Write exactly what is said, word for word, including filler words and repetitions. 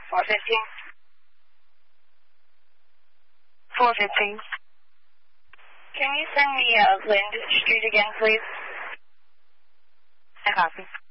four fifteen. four fifteen. Can you send me uh, Lind Street again, please? I copy.